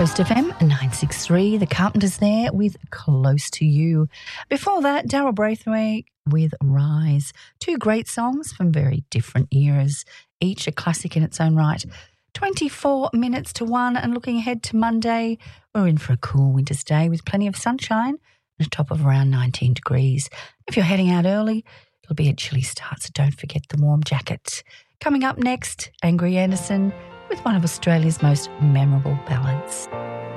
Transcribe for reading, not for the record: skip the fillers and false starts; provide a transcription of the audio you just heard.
Coast FM 963, The Carpenters there with Close to You. Before that, Daryl Braithwaite with Rise. Two great songs from very different eras, each a classic in its own right. 24 minutes to 1, and looking ahead to Monday, we're in for a cool winter's day with plenty of sunshine and a top of around 19 degrees. If you're heading out early, it'll be a chilly start, so don't forget the warm jacket. Coming up next, Angry Anderson with one of Australia's most memorable ballads.